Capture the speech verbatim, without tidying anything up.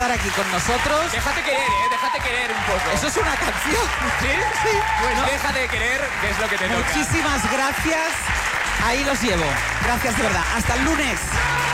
estar aquí con nosotros. Déjate querer, ¿eh? Déjate querer un poco. Eso es una canción. ¿Sí? Sí. Pues No. déjate querer, que es lo que te toca. Muchísimas gracias. Ahí los llevo. Gracias de verdad. Hasta el lunes.